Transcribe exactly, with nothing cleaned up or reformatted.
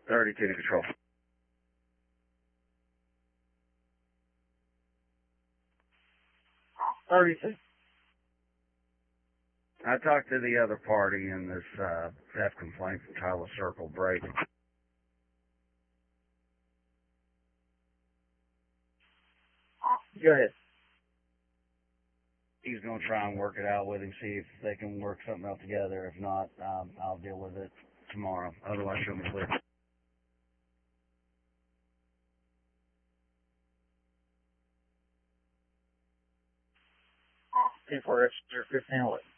thirty-two to control. thirty-two. I talked to the other party in this uh, theft complaint from Tyler Circle, Brady. Go ahead. He's going to try and work it out with him, see if they can work something out together. If not, um, I'll deal with it tomorrow. Otherwise, she'll be clear. ten four extra fifteen.